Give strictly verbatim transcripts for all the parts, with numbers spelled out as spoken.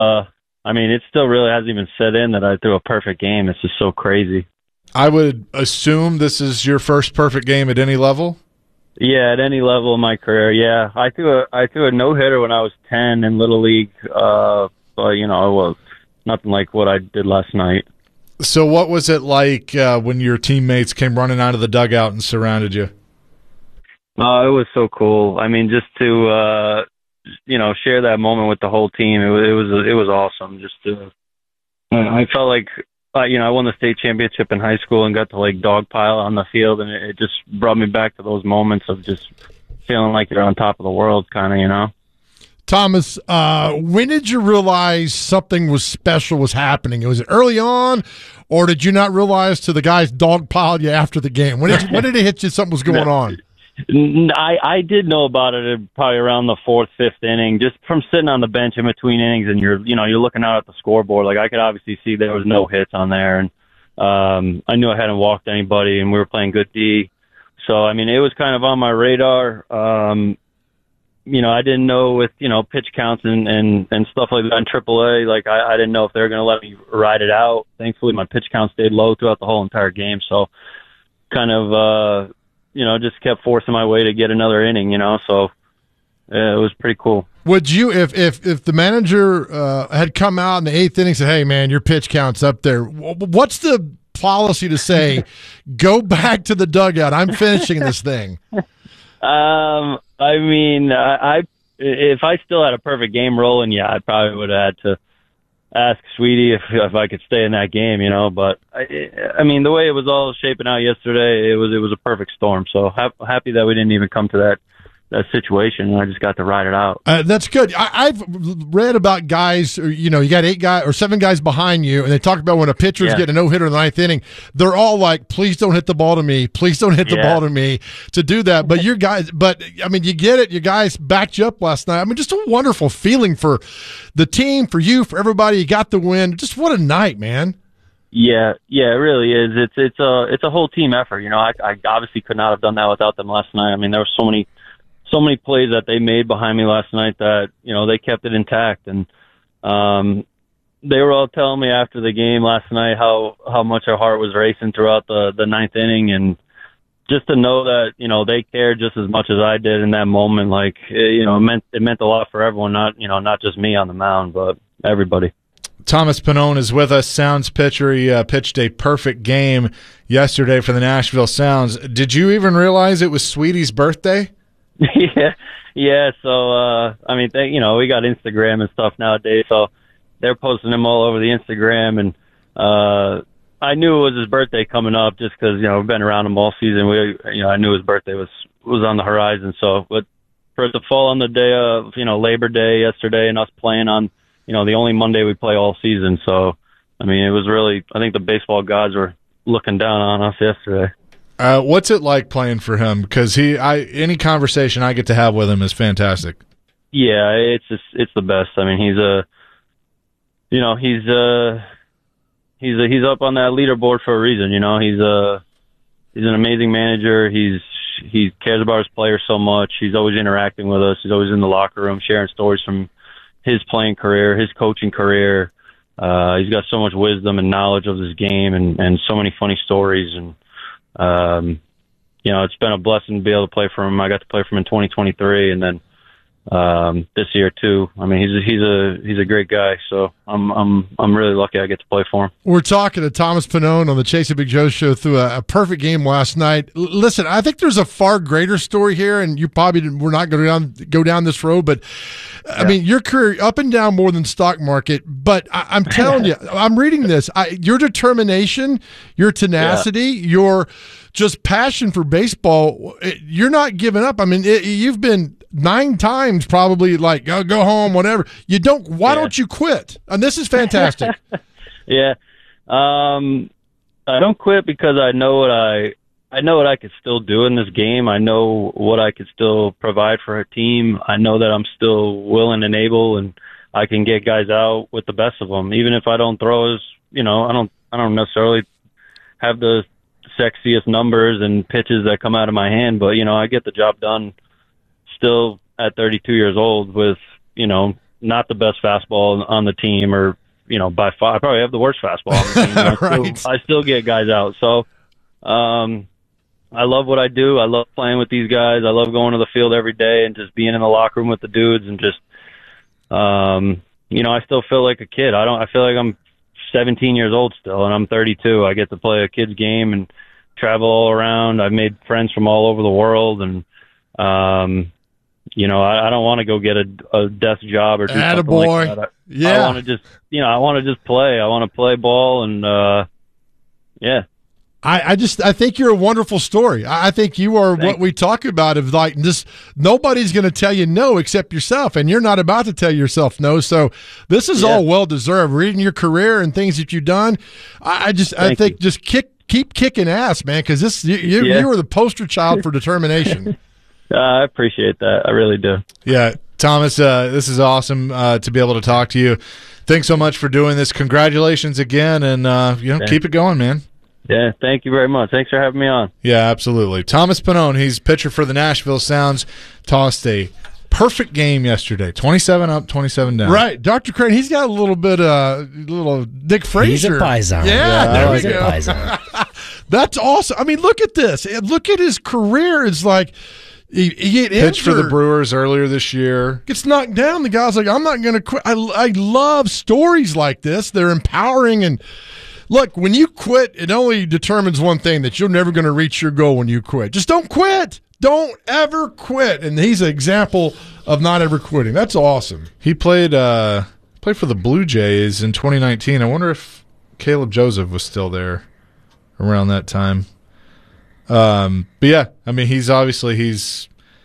Uh, I mean, it still really hasn't even set in that I threw a perfect game. It's just so crazy. I would assume this is your first perfect game at any level. Yeah, at any level in my career. Yeah, I threw a I threw a no hitter when I was ten in Little League. Uh, but you know, it was nothing like what I did last night. So, what was it like uh, when your teammates came running out of the dugout and surrounded you? Uh, it was so cool. I mean, just to uh, you know share that moment with the whole team. It was it was it was awesome. Just to, I felt like. Uh, you know, I won the state championship in high school and got to like dogpile on the field, and it, it just brought me back to those moments of just feeling like you're on top of the world, kind of, you know. Thomas, uh, when did you realize something was special was happening? Was it early on, or did you not realize till the guys dogpiled you after the game? When did you, when did it hit you something was going on? I, I did know about it probably around the fourth, fifth inning, just from sitting on the bench in between innings, and you're, you know, you're looking out at the scoreboard. Like I could obviously see there was no hits on there, and um, I knew I hadn't walked anybody, and we were playing good D. So I mean, it was kind of on my radar. Um, you know, I didn't know with you know pitch counts and and, and stuff like that in triple A. Like I, I didn't know if they were going to let me ride it out. Thankfully, my pitch count stayed low throughout the whole entire game. So kind of. Uh, you know, just kept forcing my way to get another inning, you know, so uh, it was pretty cool. Would you, if if if the manager uh, had come out in the eighth inning and said, hey, man, your pitch count's up there, what's the policy to say, go back to the dugout, I'm finishing this thing? Um, I mean, I, I if I still had a perfect game rolling, yeah, I probably would have had to ask Sweetie if if I could stay in that game, you know. But I, I mean, the way it was all shaping out yesterday, it was it was a perfect storm. So ha- happy that we didn't even come to that that situation. I just got to ride it out. Uh, that's good. I, I've read about guys. You know, you got eight guys or seven guys behind you, and they talk about when a pitcher's yeah. getting a no hitter in the ninth inning, they're all like, "Please don't hit the ball to me. Please don't hit the yeah. ball to me." To do that, but your guys, but I mean, you get it. You guys backed you up last night. I mean, just a wonderful feeling for the team, for you, for everybody. You got the win. Just what a night, man. Yeah, yeah, it really is. It's it's a it's a whole team effort. You know, I, I obviously could not have done that without them last night. I mean, there were so many. So many plays that they made behind me last night that, you know, they kept it intact. And um, they were all telling me after the game last night how, how much our heart was racing throughout the, the ninth inning. And just to know that, you know, they cared just as much as I did in that moment, like, it, you know, it meant, it meant a lot for everyone, not, you know, not just me on the mound, but everybody. Thomas Pannone is with us, Sounds pitcher. He uh, pitched a perfect game yesterday for the Nashville Sounds. Did you even realize it was Sweetie's birthday? yeah, yeah. So uh, I mean, they, you know, we got Instagram and stuff nowadays, so they're posting them all over the Instagram, and uh, I knew it was his birthday coming up just because you know we've been around him all season. We, you know, I knew his birthday was was on the horizon. So, but for it to fall on the day of you know Labor Day yesterday, and us playing on you know the only Monday we play all season, so I mean, it was really. I think the baseball gods were looking down on us yesterday. Uh, what's it like playing for him? Because he, I, any conversation I get to have with him is fantastic. Yeah, it's just, it's the best. I mean, he's a, you know, he's uh he's a, he's up on that leaderboard for a reason. You know, he's a, he's an amazing manager. He's he cares about his players so much. He's always interacting with us. He's always in the locker room sharing stories from his playing career, his coaching career. Uh, he's got so much wisdom and knowledge of this game, and and so many funny stories and. Um, you know, it's been a blessing to be able to play for him. I got to play for him in twenty twenty-three, and then um, this year too. I mean, he's a, he's a he's a great guy. So I'm I'm I'm really lucky I get to play for him. We're talking to Thomas Pannone on the Chasing Big Joe show through a, a perfect game last night. L- listen, I think there's a far greater story here, and you probably didn't, we're not going to down, go down this road. But I yeah. mean, your career up and down more than stock market. But I, I'm telling you, I'm reading this. I, your determination, your tenacity, yeah. your just passion for baseball. It, you're not giving up. I mean, it, you've been nine times probably like go go home, whatever. You don't. Why yeah. don't you quit? And this is fantastic. yeah, um, I don't quit because I know what I I know what I could still do in this game. I know what I could still provide for a team. I know that I'm still willing and able, and I can get guys out with the best of them, even if I don't throw as you know. I don't. I don't necessarily have the sexiest numbers and pitches that come out of my hand, but you know, I get the job done still at thirty-two years old with, you know, not the best fastball on the team, or you know, by far, I probably have the worst fastball on the team. I, right. still, I still get guys out. So, um, I love what I do. I love playing with these guys. I love going to the field every day and just being in the locker room with the dudes and just, um, you know, I still feel like a kid. I don't. I feel like I'm seventeen years old still, and I'm thirty-two. I get to play a kid's game and travel all around. I've made friends from all over the world, and um, you know, I, I don't want to go get a, a desk job or do Attaboy. something like that. I, yeah, I want to just, you know, I want to just play. I want to play ball, and uh, yeah. I, I just I think you're a wonderful story. I, I think you are Thank what we talk about of like this. Nobody's going to tell you no except yourself, and you're not about to tell yourself no. So this is Yeah. all well deserved. Reading your career and things that you've done, I, I just I Thank think you. just kick keep kicking ass, man. Because this you, you, Yeah. you were the poster child for determination. Uh, I appreciate that. I really do. Yeah, Thomas, uh, this is awesome uh, to be able to talk to you. Thanks so much for doing this. Congratulations again, and uh, you know, Thanks. keep it going, man. Yeah, thank you very much. Thanks for having me on. Yeah, absolutely. Thomas Pannone, he's pitcher for the Nashville Sounds, tossed a perfect game yesterday. twenty-seven up, twenty-seven down. Right, Doctor Crane. He's got a little bit, uh, little Dick Frazier. He's a Paisan. Yeah, Yeah, there I we He's a go. Paisan. That's awesome. I mean, look at this. Look at his career. It's like he, he get Pitched for the injured, Brewers earlier this year. gets knocked down. The guy's like, I'm not going to quit. I, I love stories like this. They're empowering. And look, when you quit, it only determines one thing, that you're never going to reach your goal when you quit. Just don't quit. Don't ever quit. And he's an example of not ever quitting. That's awesome. He played uh, played for the Blue Jays in twenty nineteen. I wonder if Caleb Joseph was still there around that time. Um, but yeah, I mean, he's obviously he's.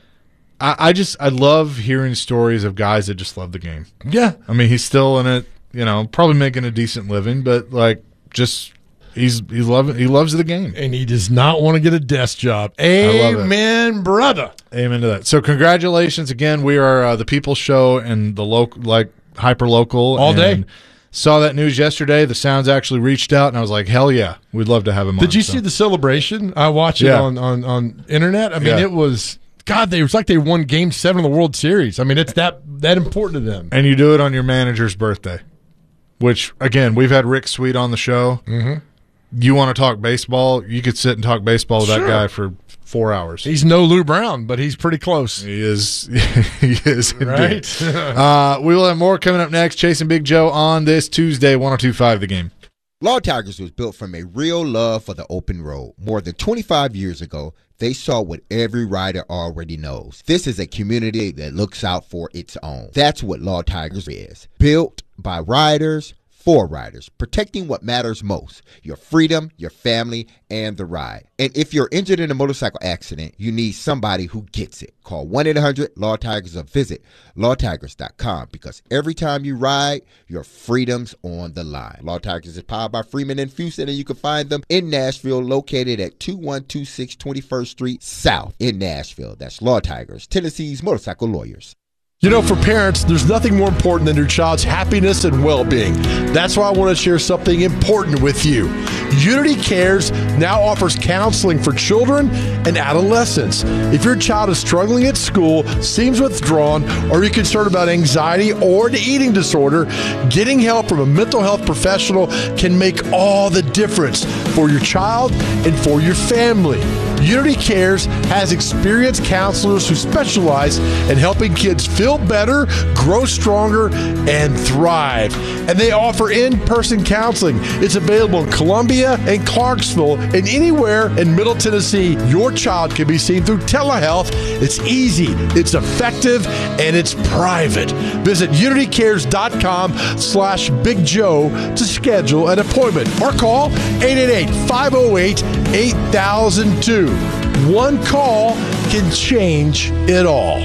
I, I just I love hearing stories of guys that just love the game. Yeah. I mean, he's still in it, you know, probably making a decent living, but like just he's he love he loves the game. And he does not want to get a desk job. love it. Amen, brother. Amen to that. So congratulations again. We are uh, the People's Show and the local, like hyper local All day. and saw that news yesterday. The Sounds actually reached out, and I was like, hell yeah, we'd love to have him on. Did you So- see the celebration? I watched it Yeah. on, on, on internet. I mean, Yeah. it was God. They it was like they won Game Seven of the World Series. I mean, it's that that important to them. And you do it on your manager's birthday, which again, we've had Rick Sweet on the show. Mm-hmm. You want to talk baseball? You could sit and talk baseball with Sure. that guy for four hours. He's no Lou Brown, but he's pretty close. He is. He is indeed. Right? uh, we will have more coming up next. Chasing Big Joe on this Tuesday, one oh two point five The Game. Law Tigers was built from a real love for the open road. More than twenty-five years ago, they saw what every rider already knows. This is a community that looks out for its own. That's what Law Tigers is. Built by riders, for riders, protecting what matters most, your freedom, your family, and the ride. And if you're injured in a motorcycle accident, you need somebody who gets it. Call one eight hundred law tigers or visit law tigers dot com, because every time you ride, your freedom's on the line. Law Tigers is powered by Freeman and Fuson, and you can find them in Nashville, located at two one two six twenty-first Street South in Nashville. That's Law Tigers, Tennessee's motorcycle lawyers. You know, for parents, there's nothing more important than your child's happiness and well-being. That's why I want to share something important with you. Unity Cares now offers counseling for children and adolescents. If your child is struggling at school, seems withdrawn, or you're concerned about anxiety or an eating disorder, getting help from a mental health professional can make all the difference for your child and for your family. Unity Cares has experienced counselors who specialize in helping kids feel better, grow stronger, and thrive. And they offer in-person counseling. It's available in Columbia and Clarksville, and anywhere in Middle Tennessee. Your child can be seen through telehealth. It's easy, it's effective, and it's private. Visit unity cares dot com slash Big Joe to schedule an appointment, or call eight eight eight, five oh eight, eight thousand two. One call can change it all.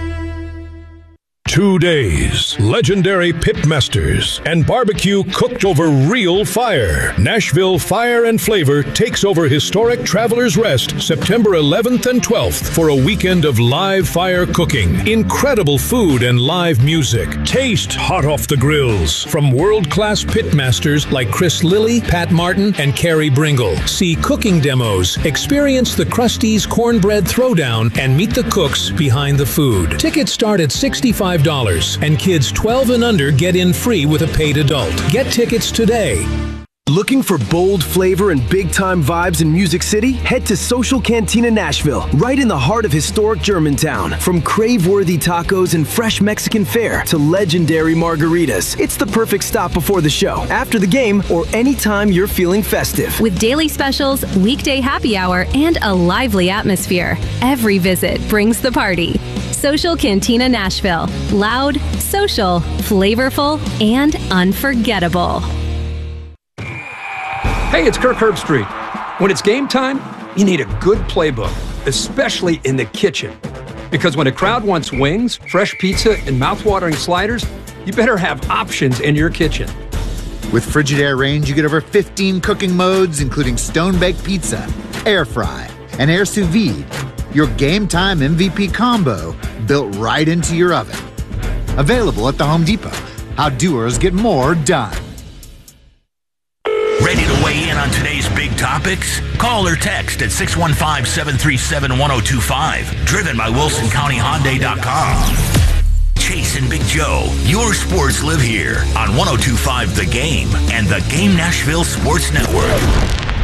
Two days, legendary pitmasters, and barbecue cooked over real fire. Nashville Fire and Flavor takes over historic Travelers Rest September eleventh and twelfth for a weekend of live fire cooking, incredible food, and live music. Taste hot off the grills from world-class pitmasters like Chris Lilly, Pat Martin, and Carrie Bringle. See cooking demos, experience the Krusty's Cornbread Throwdown, and meet the cooks behind the food. Tickets start at sixty-five twenty-five dollars, and kids twelve and under get in free with a paid adult. Get tickets today. Looking for bold flavor and big-time vibes in Music City? Head to Social Cantina Nashville, right in the heart of historic Germantown. From crave-worthy tacos and fresh Mexican fare to legendary margaritas, it's the perfect stop before the show, after the game, or anytime you're feeling festive. With daily specials, weekday happy hour, and a lively atmosphere, every visit brings the party. Social Cantina Nashville. Loud, social, flavorful, and unforgettable. Hey, it's Kirk Herbstreit. When it's game time, you need a good playbook, especially in the kitchen. Because when a crowd wants wings, fresh pizza, and mouthwatering sliders, you better have options in your kitchen. With Frigidaire Range, you get over fifteen cooking modes, including stone-baked pizza, air fry, and air sous vide. Your game time M V P combo built right into your oven. Available at the Home Depot. How doers get more done. Ready to weigh in on today's big topics? Call or text at six one five, seven three seven, one oh two five. Driven by Wilson County Hyundai dot com. Chase and Big Joe, your sports live here on one oh two point five The Game and the Game Nashville Sports Network.